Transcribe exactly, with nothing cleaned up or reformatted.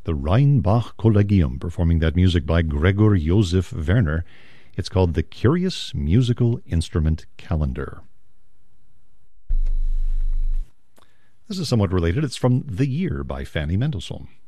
the Rheinbach Collegium, performing that music by Gregor Josef Werner. It's called The Curious Musical Instrument Calendar. This is somewhat related. It's from The Year by Fanny Mendelssohn.